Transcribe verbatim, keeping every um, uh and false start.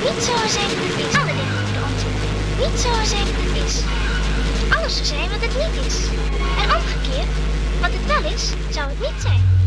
Niet zoals zeker het is. Alle dingen worden ontmoet. Niet zoals zeker het is. Alles zou zijn wat het niet is. En omgekeerd, wat het wel is, zou het niet zijn.